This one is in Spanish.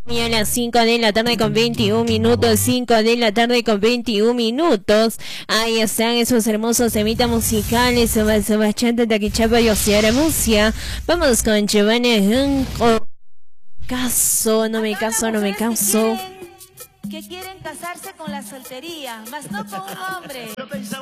Y a las 5 de la tarde con 21 minutos, 5 de la tarde con 21 minutos. Ahí están esos hermosos temitas musicales. Sebastián Taquichapa y Osiara Musia. Vamos con Giovanni Junco. No me caso. Que quieren casarse con la soltería, mas no con un hombre.